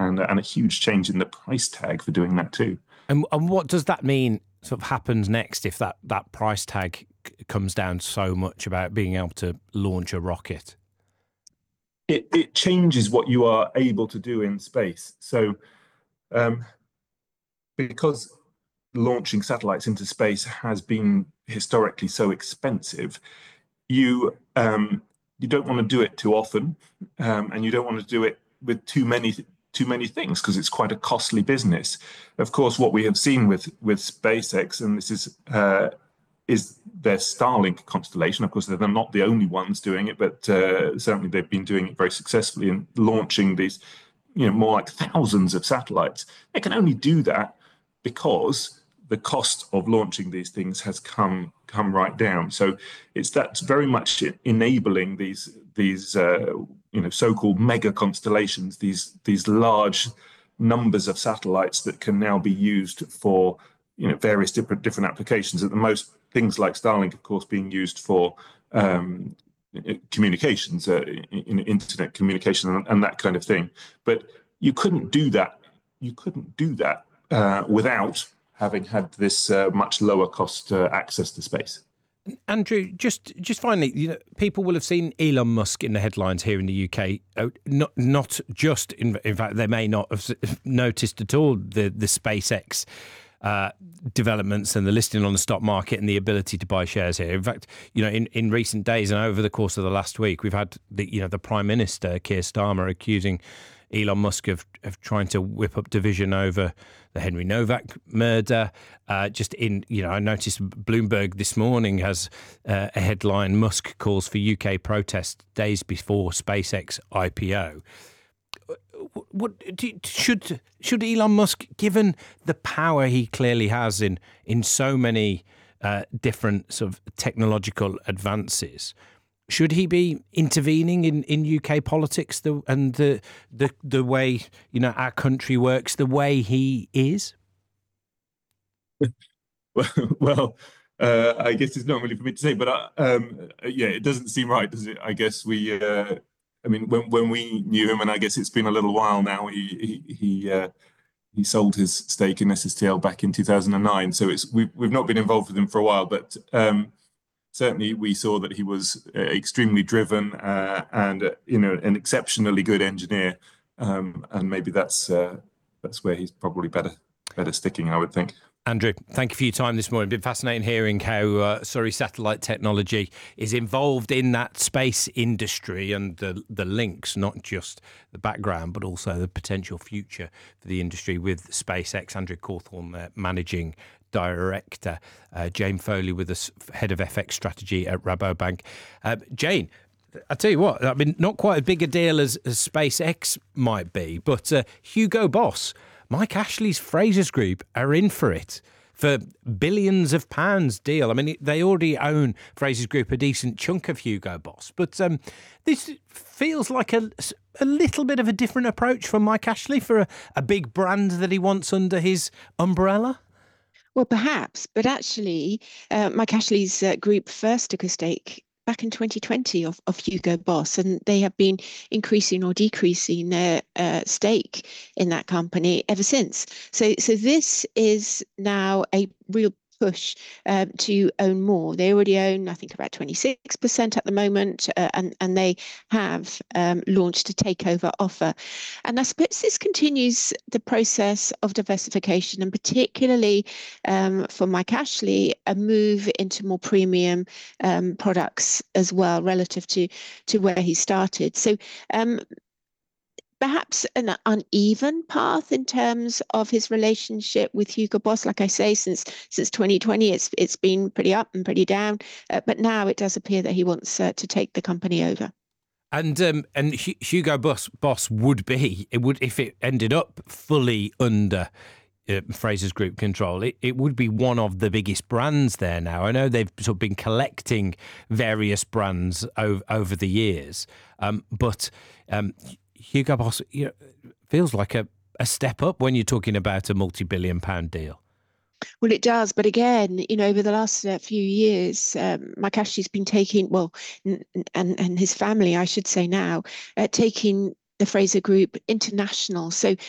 and a huge change in the price tag for doing that too. And what does that mean sort of happens next if that price tag comes down so much about being able to launch a rocket? It changes what you are able to do in space. So because launching satellites into space has been historically so expensive, you don't want to do it too often, and you don't want to do it with too many things because it's quite a costly business. Of course, what we have seen with SpaceX, and this is their Starlink constellation. Of course, they're not the only ones doing it, but certainly they've been doing it very successfully in launching these, more like thousands of satellites. They can only do that because the cost of launching these things has come right down. So that's very much enabling these so-called mega constellations, these large numbers of satellites that can now be used for various different applications. At the most, things like Starlink, of course, being used for communications, internet communication, and that kind of thing. But you couldn't do that. Without having had this much lower cost access to space. Andrew, just finally, people will have seen Elon Musk in the headlines here in the UK. Not just in fact, they may not have noticed at all the SpaceX developments and the listing on the stock market and the ability to buy shares here. In fact, in recent days and over the course of the last week, we've had the Prime Minister Keir Starmer accusing Elon Musk of trying to whip up division over the Henry Novak murder. I noticed Bloomberg this morning has a headline: Musk calls for UK protest days before SpaceX IPO. Should Elon Musk, given the power he clearly has in so many different sort of technological advances, should he be intervening in UK politics and the way our country works, the way he is? Well, I guess it's not really for me to say, but it doesn't seem right, does it? I guess when we knew him, and I guess it's been a little while now, he sold his stake in SSTL back in 2009. So we've not been involved with him for a while, but certainly we saw that he was extremely driven and an exceptionally good engineer, and maybe that's where he's probably better sticking, I would think. Andrew, thank you for your time this morning. It's been fascinating hearing how Surrey Satellite Technology is involved in that space industry and the links, not just the background, but also the potential future for the industry with SpaceX. Andrew Cawthorne, Managing Director. Jane Foley with us, Head of FX Strategy at Rabobank. Jane, I tell you what, not quite as big a deal as SpaceX might be, but Hugo Boss, Mike Ashley's Frasers Group are in for it for billions of pounds deal. They already own Frasers Group, a decent chunk of Hugo Boss, but this feels like a little bit of a different approach from Mike Ashley for a big brand that he wants under his umbrella. Well, perhaps, but actually, Mike Ashley's group first took a stake back in 2020 of Hugo Boss, and they have been increasing or decreasing their stake in that company ever since. So this is now a real push to own more. They already own, I think, about 26% at the moment, and they have launched a takeover offer. And I suppose this continues the process of diversification, and particularly for Mike Ashley, a move into more premium products as well, relative to where he started. So perhaps an uneven path in terms of his relationship with Hugo Boss. Like I say, since 2020, it's been pretty up and pretty down. But now it does appear that he wants to take the company over. And Hugo Boss would if it ended up fully under Frasers Group control, it would be one of the biggest brands there now. I know they've sort of been collecting various brands over the years, but Hugo Boss feels like a step up when you're talking about a multi-billion-pound deal. Well, it does. But again, over the last few years, Mike Ashley's been taking, and his family, I should say now, taking the Fraser Group international. So